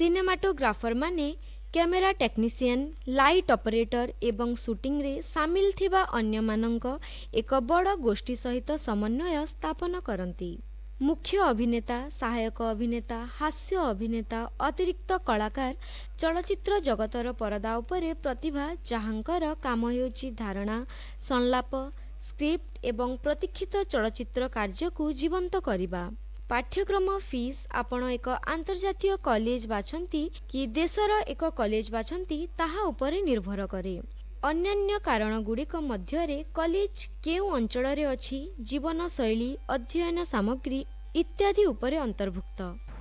Cinematographer माने camera technician, light operator एवं shooting रे सामिल थिबा अन्य मानक एक बड़ गोष्ठी सहित समन्वय स्थापन करती। मुख्य अभिनेता, सहायक अभिनेता, हास्य अभिनेता, अतिरिक्त कलाकार चलचित्र जगतर परदा उपरे प्रतिभा जहाँकर काम हेउची धारणा, संलाप, स्क्रिप्ट एवं प्रतीक्षित चलचित्र कार्य को जीवंत करिबा। पाठ्यक्रम फीस आपण एक अंतर्जातीय कॉलेज बाछंती कि देशर एक कॉलेज बाछंती ताहा उपरे निर्भर करे। अन्यान्य कारण गुड़िक मध्यरे कॉलेज केउ अंचल रे अछि, जीवन शैली, अध्ययन सामग्री इत्यादि उपरे अंतर्भुक्त।